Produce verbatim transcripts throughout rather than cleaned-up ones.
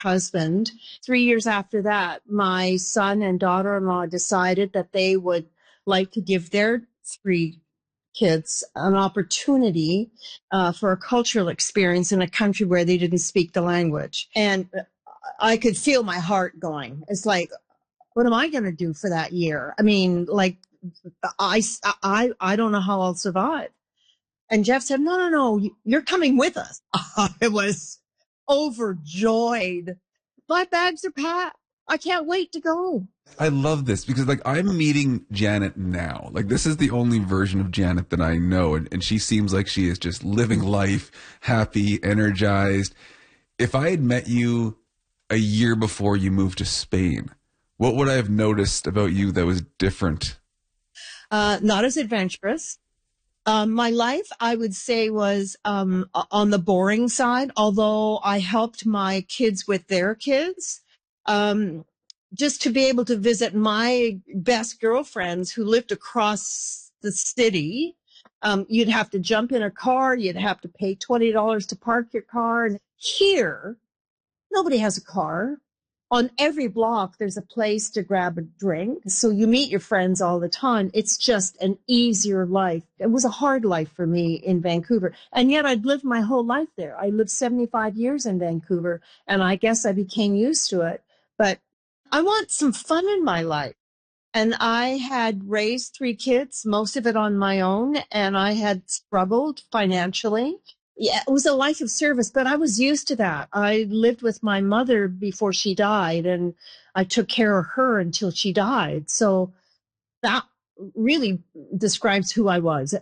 husband. Three years after that, my son and daughter-in-law decided that they would like to give their three kids an opportunity uh, for a cultural experience in a country where they didn't speak the language. And I could feel my heart going. It's like, what am I going to do for that year? I mean, like, I, I, I don't know how I'll survive. And Jeff said, no, no, no, you're coming with us. I was overjoyed. My bags are packed. I can't wait to go. I love this because, like, I'm meeting Janet now. Like, this is the only version of Janet that I know. And, and she seems like she is just living life, happy, energized. If I had met you a year before you moved to Spain, what would I have noticed about you that was different? Uh, not as adventurous. Um, my life, I would say, was um, on the boring side, although I helped my kids with their kids. Um, just to be able to visit my best girlfriends who lived across the city. Um, you'd have to jump in a car. You'd have to pay twenty dollars to park your car. And here, nobody has a car. On every block, there's a place to grab a drink. So you meet your friends all the time. It's just an easier life. It was a hard life for me in Vancouver. And yet I'd lived my whole life there. I lived seventy-five years in Vancouver, and I guess I became used to it. But I want some fun in my life. And I had raised three kids, most of it on my own, and I had struggled financially. Yeah, it was a life of service, but I was used to that. I lived with my mother before she died, and I took care of her until she died. So that really describes who I was,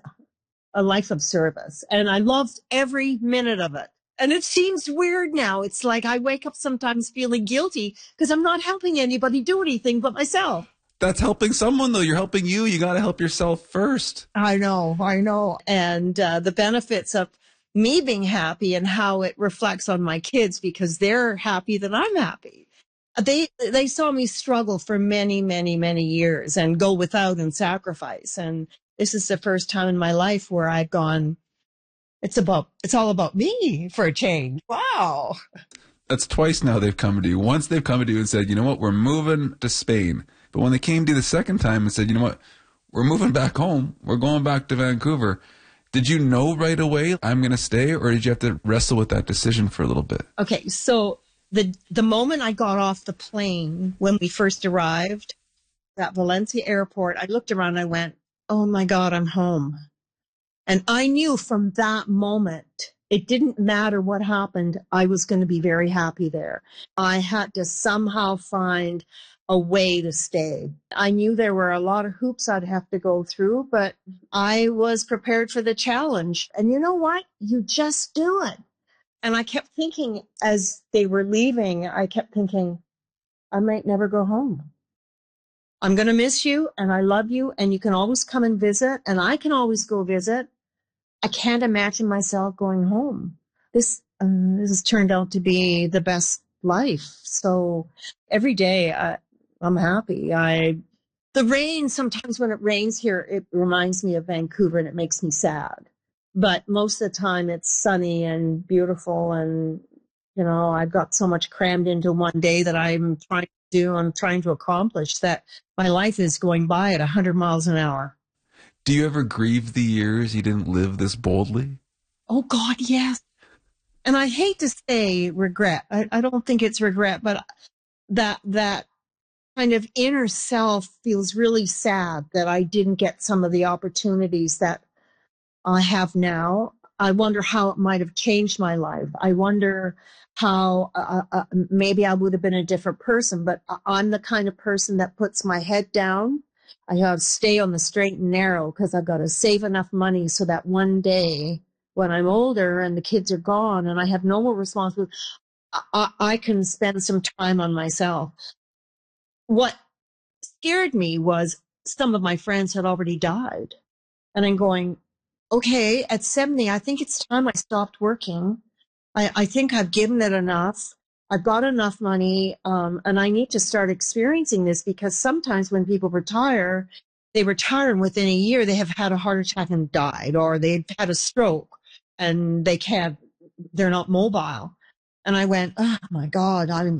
a life of service. And I loved every minute of it. And it seems weird now. It's like I wake up sometimes feeling guilty because I'm not helping anybody do anything but myself. That's helping someone, though. You're helping you. You got to help yourself first. I know, I know. And uh, the benefits of me being happy and how it reflects on my kids because they're happy that I'm happy. They they saw me struggle for many, many, many years and go without and sacrifice. And this is the first time in my life where I've gone, it's about, it's all about me for a change. Wow. That's twice now they've come to you. Once they've come to you and said, you know what, we're moving to Spain. But when they came to you the second time and said, you know what, we're moving back home. We're going back to Vancouver. Did you know right away I'm going to stay, or did you have to wrestle with that decision for a little bit? Okay, so the the moment I got off the plane when we first arrived at Valencia airport, I looked around and I went, oh my God, I'm home. And I knew from that moment, it didn't matter what happened, I was going to be very happy there. I had to somehow find a way to stay. I knew there were a lot of hoops I'd have to go through, but I was prepared for the challenge. And you know what? You just do it. And I kept thinking as they were leaving, I kept thinking, I might never go home. I'm going to miss you and I love you and you can always come and visit and I can always go visit. I can't imagine myself going home. This, um, this has turned out to be the best life. So every day I, I'm happy. I, the rain, sometimes when it rains here, it reminds me of Vancouver and it makes me sad. But most of the time it's sunny and beautiful. And, you know, I've got so much crammed into one day that I'm trying to do, I'm trying to accomplish that my life is going by at one hundred miles an hour. Do you ever grieve the years you didn't live this boldly? Oh, God, yes. And I hate to say regret. I, I don't think it's regret, but that that kind of inner self feels really sad that I didn't get some of the opportunities that I have now. I wonder how it might have changed my life. I wonder how uh, uh, maybe I would have been a different person, but I'm the kind of person that puts my head down. I have to stay on the straight and narrow because I've got to save enough money so that one day when I'm older and the kids are gone and I have no more responsibility, I, I can spend some time on myself. What scared me was some of my friends had already died. And I'm going, okay, at seventy, I think it's time I stopped working. I, I think I've given it enough. I've got enough money, um, and I need to start experiencing this because sometimes when people retire, they retire and within a year they have had a heart attack and died, or they've had a stroke and they can't, they're not mobile. And I went, oh my God, I'm